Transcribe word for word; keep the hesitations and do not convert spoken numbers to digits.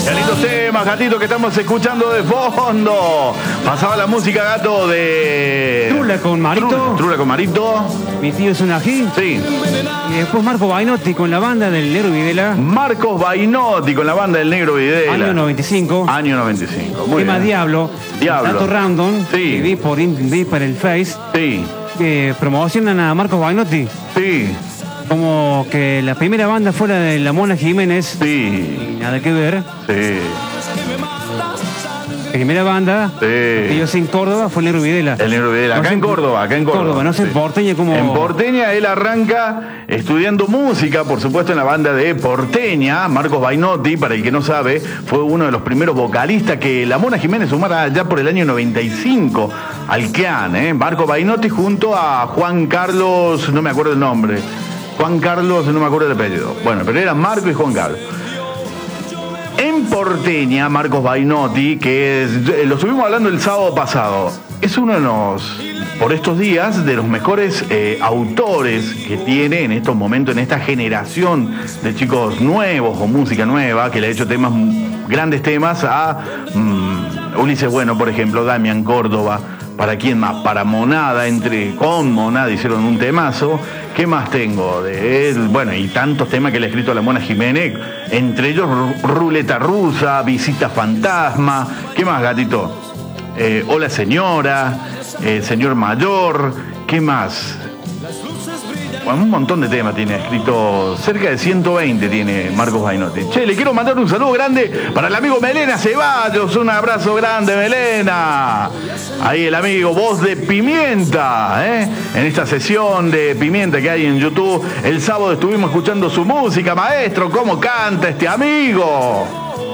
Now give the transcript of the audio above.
Qué lindos temas, gatito, que estamos escuchando de fondo. Pasaba la música, gato, de... Trula con Marito. Trula, Trula con Marito. Mi tío es un ají. Sí. Y después Marco Bainotti con la banda del Negro Videla. Marcos Bainotti con la banda del Negro Videla. Año noventa y cinco. Año noventa y cinco. Muy Tema bien. Diablo. Diablo. Dato random. Sí. Que vi por, vi por el Face. Sí. Que promocionan a Marcos Bainotti. Sí. Como que la primera banda fue la de la Mona Jiménez. Sí. Y nada que ver. Sí. Primera banda Sí. que yo sé en Córdoba fue el Negro Videla. El Negro Videla. Acá sé en Córdoba, acá en Córdoba. no sé en Sí. Porteña como... En Porteña él arranca estudiando música, por supuesto en la banda de Porteña. Marcos Bainotti, para el que no sabe, fue uno de los primeros vocalistas que la Mona Jiménez sumara ya por el año noventa y cinco al Clan, ¿eh? Marcos Bainotti junto a Juan Carlos, no me acuerdo el nombre. Juan Carlos, no me acuerdo el apellido. Bueno, pero eran Marco y Juan Carlos. En Porteña, Marcos Bainotti, que es, lo estuvimos hablando el sábado pasado, es uno de los, por estos días, de los mejores eh, autores que tiene en estos momentos, en esta generación de chicos nuevos o música nueva, que le ha hecho temas, grandes temas a um, Ulises Bueno, por ejemplo, Damián Córdoba. ¿Para quién más? Para Monada, entre con Monada hicieron un temazo. ¿Qué más tengo de él? Bueno, y tantos temas que le he escrito a la Mona Jiménez, entre ellos Ruleta Rusa, Visita Fantasma. ¿Qué más, gatito? Eh, Hola Señora, eh, Señor Mayor. ¿Qué más? Bueno, un montón de temas tiene escrito, cerca de ciento veinte tiene Marcos Bainotti. Che, le quiero mandar un saludo grande para el amigo Melena Ceballos, un abrazo grande, Melena. Ahí el amigo Voz de Pimienta, ¿eh? En esta sesión de Pimienta que hay en YouTube, el sábado estuvimos escuchando su música, maestro, cómo canta este amigo.